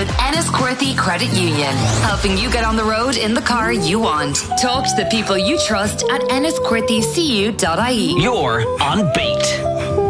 with Enniscorthy Credit Union, helping you get on the road in the car you want. Talk to the people you trust at enniscorthycu.ie. You're on Beat.